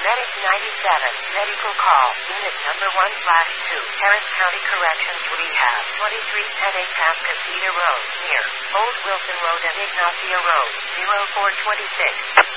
Medic 97, medical call, unit number 1/2, Harris County Corrections Rehab, 2310 Atascocita Road, near Old Wilson Road and Ignacia Road, 0426.